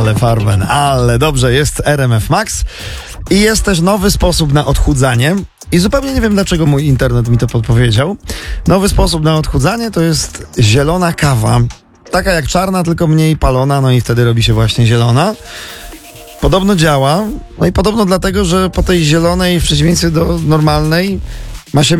Ale farben, ale dobrze, jest RMF Max i jest też nowy sposób na odchudzanie. I zupełnie nie wiem, dlaczego mój internet mi to podpowiedział. Nowy sposób na odchudzanie to jest zielona kawa. Taka jak czarna, tylko mniej palona, no i wtedy robi się właśnie zielona. Podobno działa, no i podobno dlatego, że po tej zielonej, w przeciwieństwie do normalnej, ma się